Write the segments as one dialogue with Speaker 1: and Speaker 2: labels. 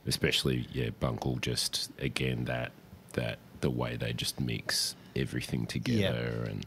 Speaker 1: especially Bungle. Just again that the way they just mix everything together and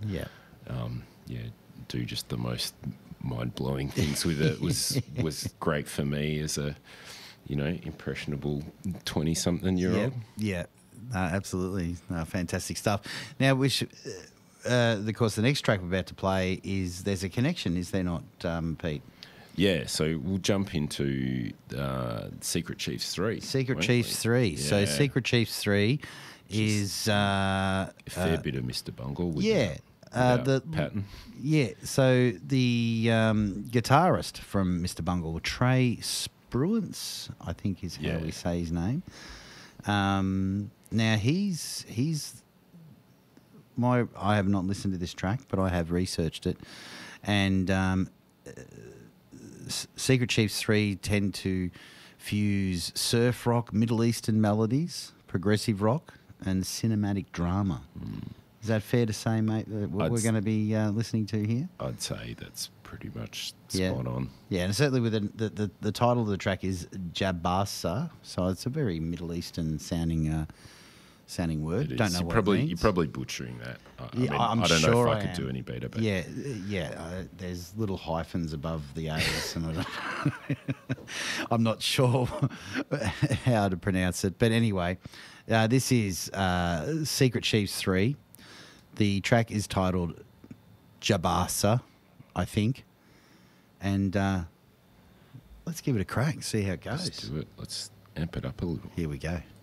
Speaker 1: do just the most mind blowing things with it was great for me as a impressionable 20-something-year-old.
Speaker 2: Yeah, absolutely, fantastic stuff. Now we should. Of course, the next track we're about to play there's a connection, is there not, Pete?
Speaker 1: Yeah, so we'll jump into Secret Chiefs 3.
Speaker 2: Secret Chiefs 3. Yeah. So Secret Chiefs 3 is
Speaker 1: a fair bit of Mr. Bungle with
Speaker 2: the
Speaker 1: pattern.
Speaker 2: Yeah, so the guitarist from Mr. Bungle, Trey Spruance, I think is how we say his name. Now I have not listened to this track, but I have researched it, and Secret Chiefs 3 tend to fuse surf rock, Middle Eastern melodies, progressive rock, and cinematic drama. Is that fair to say, mate, what we're going to be listening to here?
Speaker 1: I'd say that's pretty much spot on.
Speaker 2: Yeah, and certainly with the title of the track is Jabasa, so it's a very Middle Eastern sounding word. Don't know what it means.
Speaker 1: You're probably butchering that.
Speaker 2: I'm
Speaker 1: I don't
Speaker 2: sure
Speaker 1: know if I could do any better. But
Speaker 2: there's little hyphens above the A's, and I'm not sure how to pronounce it. But anyway, this is Secret Chiefs 3. The track is titled Jabasa, I think. And let's give it a crack, see how it goes.
Speaker 1: Let's do it. Let's amp it up a little.
Speaker 2: Here we go.